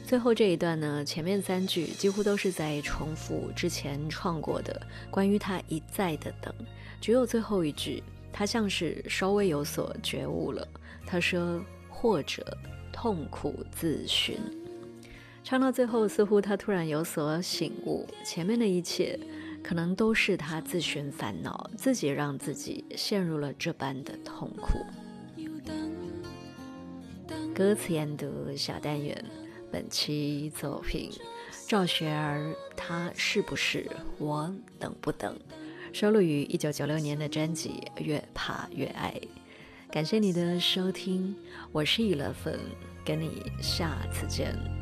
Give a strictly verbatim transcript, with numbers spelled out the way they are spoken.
最后这一段呢，前面三句几乎都是在重复之前唱过的关于他一再的等，只有最后一句他像是稍微有所觉悟了，他说或者痛苦自寻。唱到最后似乎他突然有所醒悟，前面的一切可能都是他自寻烦恼，自己让自己陷入了这般的痛苦。歌词研读小单元，本期作品赵学而他是不是我等不等，收录于一九九六年的专辑《越怕越爱》。感谢你的收听，我是雨乐芬，跟你下次见。